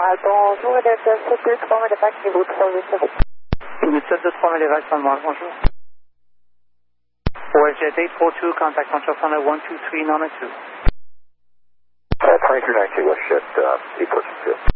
Bonjour, Delta 723, Madapac, niveau 3, 8. 723, Madapac, bonjour. WestJet 842, contact Control Center 123, 902. 2392, WestJet 842.